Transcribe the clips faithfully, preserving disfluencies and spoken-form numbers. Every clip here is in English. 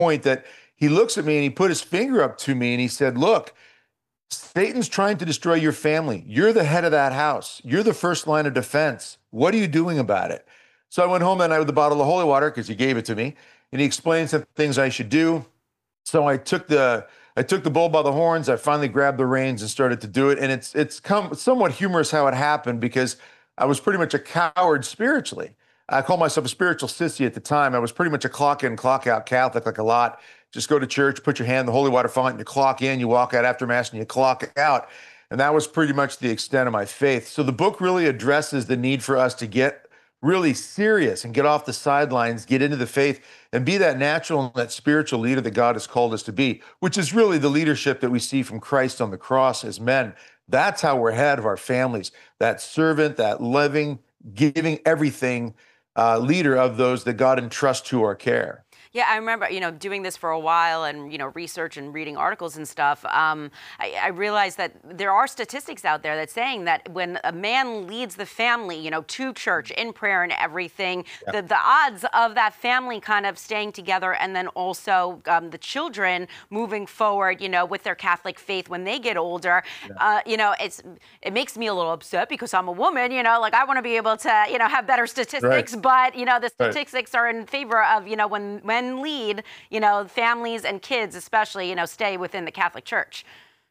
point that he looks at me and he put his finger up to me and he said, look, Satan's trying to destroy your family. You're the head of that house. You're the first line of defense. What are you doing about it? So I went home that night with a bottle of holy water because he gave it to me, and he explained some things I should do. So I took the I took the bull by the horns. I finally grabbed the reins and started to do it. And it's it's come somewhat humorous how it happened because I was pretty much a coward spiritually. I called myself a spiritual sissy at the time. I was pretty much a clock in, clock out Catholic, like a lot. Just go to church, put your hand in the holy water font, and you clock in, you walk out after Mass, and you clock out. And that was pretty much the extent of my faith. So the book really addresses the need for us to get really serious and get off the sidelines, get into the faith, and be that natural and that spiritual leader that God has called us to be, which is really the leadership that we see from Christ on the cross as men. That's how we're head of our families, that servant, that loving, giving everything uh, leader of those that God entrusts to our care. Yeah, I remember, you know, doing this for a while and, you know, research and reading articles and stuff. Um, I, I realized that there are statistics out there that's saying that when a man leads the family, you know, to church, in prayer and everything, yeah. the, the odds of that family kind of staying together and then also um, the children moving forward, you know, with their Catholic faith when they get older, yeah. uh, you know, it's it makes me a little upset because I'm a woman, you know, like I want to be able to, you know, have better statistics, right. but, you know, the statistics right. are in favor of, you know, when, when lead, you know, families and kids especially, you know, stay within the Catholic Church.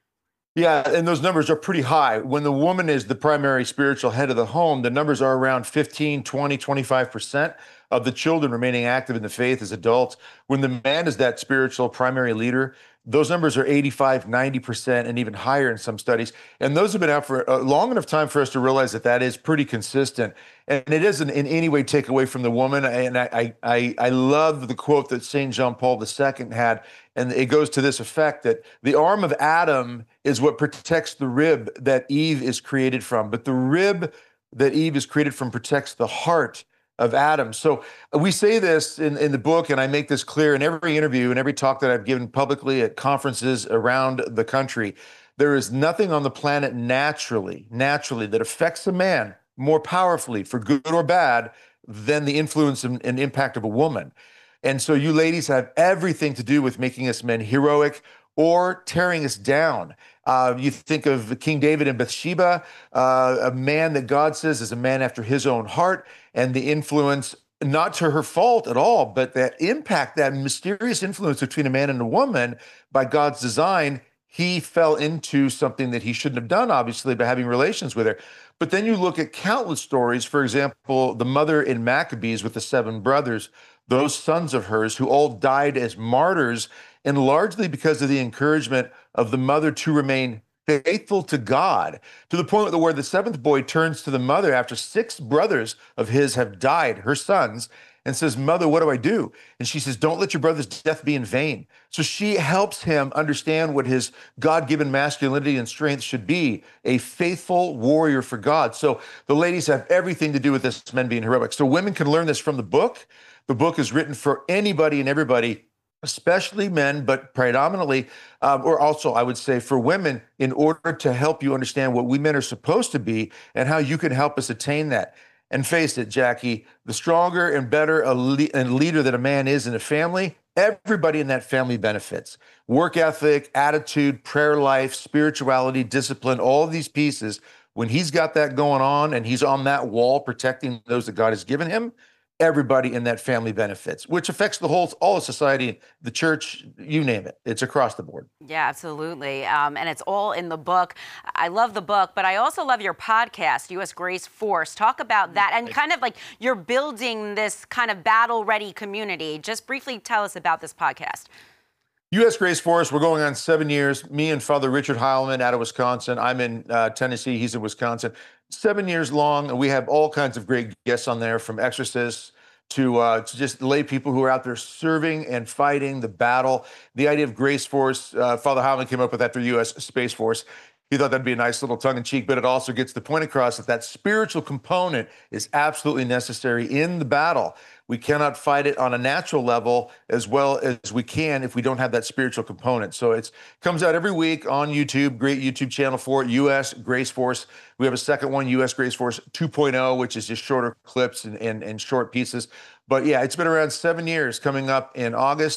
Yeah, and those numbers are pretty high. When the woman is the primary spiritual head of the home, the numbers are around fifteen, twenty, twenty-five percent of the children remaining active in the faith as adults. When the man is that spiritual primary leader, those numbers are eighty-five, ninety percent and even higher in some studies. And those have been out for a long enough time for us to realize that that is pretty consistent. And it doesn't in any way take away from the woman. And I, I, I love the quote that Saint John Paul the Second had. And it goes to this effect that the arm of Adam is what protects the rib that Eve is created from. But the rib that Eve is created from protects the heart of Adam. So we say this in, in the book, and I make this clear in every interview and every talk that I've given publicly at conferences around the country. There is nothing on the planet naturally, naturally that affects a man more powerfully, for good or bad, than the influence and, and impact of a woman. And so you ladies have everything to do with making us men heroic or tearing us down. Uh, you think of King David and Bathsheba, uh, a man that God says is a man after his own heart, and the influence, not to her fault at all, but that impact, that mysterious influence between a man and a woman by God's design. He fell into something that he shouldn't have done, obviously, by having relations with her. But then you look at countless stories, for example, the mother in Maccabees with the seven brothers, those sons of hers who all died as martyrs, and largely because of the encouragement of the mother to remain faithful to God, to the point where the seventh boy turns to the mother after six brothers of his have died, her sons, and says, "Mother, what do I do?" And she says, "Don't let your brother's death be in vain." So she helps him understand what his God-given masculinity and strength should be, a faithful warrior for God. So the ladies have everything to do with this, men being heroic. So women can learn this from the book. The book is written for anybody and everybody, especially men, but predominantly, um, or also I would say for women, in order to help you understand what we men are supposed to be and how you can help us attain that. And face it, Jackie, the stronger and better a le- and leader that a man is in a family, everybody in that family benefits. Work ethic, attitude, prayer life, spirituality, discipline, all of these pieces, when he's got that going on and he's on that wall protecting those that God has given him, everybody in that family benefits, which affects the whole, all of society, the church, you name it. It's across the board. Yeah, absolutely. Um, and it's all in the book. I love the book, but I also love your podcast, U S Grace Force. Talk about that and kind of like you're building this kind of battle-ready community. Just briefly tell us about this podcast. U S Grace Force, we're going on seven years. Me and Father Richard Heilman out of Wisconsin. I'm in uh, Tennessee. He's in Wisconsin. Seven years long. And we have all kinds of great guests on there, from exorcists to, uh, to just lay people who are out there serving and fighting the battle. The idea of Grace Force, uh, Father Heilman came up with after U S Space Force. He thought that'd be a nice little tongue-in-cheek, but it also gets the point across that that spiritual component is absolutely necessary in the battle. We cannot fight it on a natural level as well as we can if we don't have that spiritual component. So it comes out every week on YouTube, great YouTube channel for it, U S Grace Force. We have a second one, U S Grace Force two point oh, which is just shorter clips and, and, and short pieces. But yeah, it's been around seven years, coming up in August.